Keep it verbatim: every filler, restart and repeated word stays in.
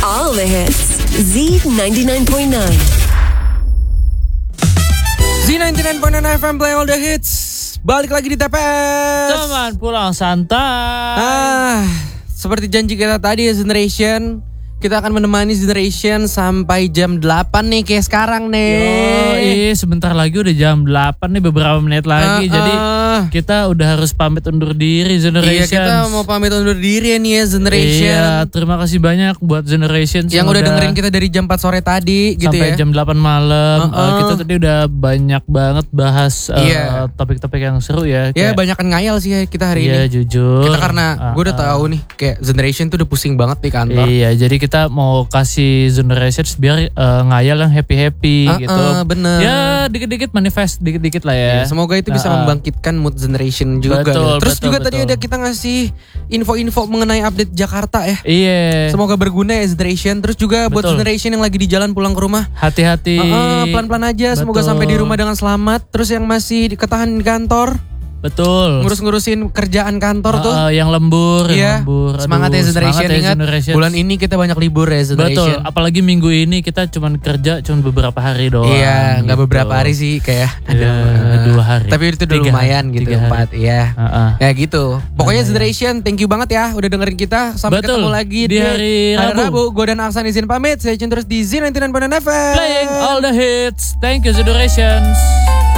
All the hits. Z ninety-nine point nine. Z ninety-nine point nine F M play all the hits. Balik lagi di T P S. Teman pulang santai. Ah, seperti janji kita tadi ya Generation, kita akan menemani Generation sampai jam delapan nih kayak sekarang nih. Yoi, sebentar lagi udah jam delapan nih, beberapa menit lagi. Uh, uh. Jadi kita udah harus pamit undur diri Generation. Iya, kita mau pamit undur diri nih ya Generation. Iya, terima kasih banyak buat Generation yang udah dengerin kita dari jam empat sore tadi gitu sampai ya. jam delapan malam. Uh, uh. Uh, kita tadi udah banyak banget bahas uh, Iya. topik-topik yang seru ya. Ya kayak, banyak kan ngayal sih ya kita hari iya, ini. jujur. Kita karena uh, gue udah uh. tahu nih kayak Generation tuh udah pusing banget di kantor. Iya, jadi kita mau kasih Generation biar uh, ngayal yang happy-happy uh, gitu. Uh, bener. Ya dikit-dikit manifest, dikit-dikit lah ya. Ya, semoga itu bisa uh, uh. membangkitkan mood Generation juga. Betul, Terus betul, juga betul. tadi ada kita ngasih info-info mengenai update Jakarta ya. Iya. Semoga berguna ya Generation. Terus juga buat Betul. Generation yang lagi di jalan pulang ke rumah, Hati-hati. uh, uh, pelan-pelan aja. Betul. Semoga sampai di rumah dengan selamat. Terus yang masih ketahan di kantor, Betul. ngurus-ngurusin kerjaan kantor Uh, tuh. uh, yang lembur, Iya. yang lembur. Aduh, Semangat ya Generation. semangat ya, Ingat Generation. bulan ini kita banyak libur ya Betul. Generation. Apalagi minggu ini kita cuman kerja cuman beberapa hari doang. Iya, nggak gitu. beberapa hari sih kayak Iya, ada dua hari. Tapi itu udah Tiga lumayan hari, gitu, tiga hari. empat ya. Uh, uh. Ya gitu. Pokoknya Lumayan. Generation, thank you banget ya udah dengerin kita. Sampai Betul. ketemu lagi Di hari Rabu. Gue dan Aksan izin pamit. Saya izin terus di Z ninety-nine point nine F M. Playing all the hits. Thank you Generations.